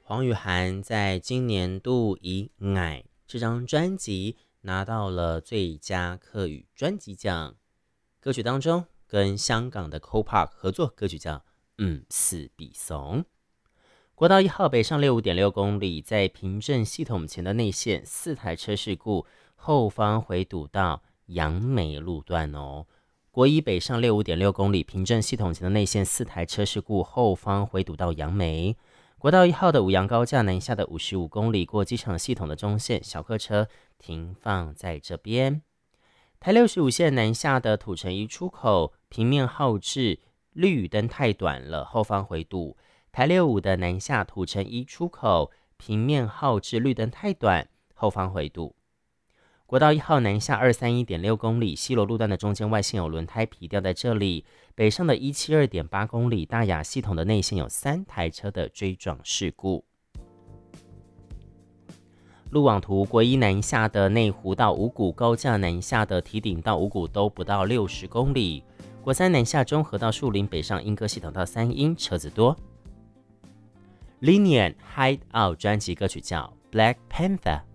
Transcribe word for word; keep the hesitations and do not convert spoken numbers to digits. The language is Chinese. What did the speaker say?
黄雨涵在今年度以《矮》这张专辑拿到了最佳客语专辑奖。歌曲当中跟香港的 Co-Park 合作歌曲叫《嗯似比怂》。国道一号北上六五点六公里，在平镇系统前的内线四台车事故，后方回堵到杨梅路段哦。国一北上六五点六公里，平镇系统前的内线四台车事故，后方回堵到杨梅。国道一号的五杨高架南下的五十五公里，过机场系统的中线，小客车停放在这边。台六十五线南下的土城一出口，平面号志绿灯太短了，后方回堵。台六五的南下土城一出口，平面号志绿灯太短，后方回堵。国道一号南下二三一点六公里，西螺路段的中间外线有轮胎皮掉在这里。北上的一七二点八公里，大雅系统的内线有三台车的追撞事故。路网图，国一南下的内湖到五股，高架南下的堤顶到五股都不到六十公里。国三南下中和到树林，北上莺歌系统到三莺，车子多。Linian Hideout 专辑歌曲叫《Black Panther》。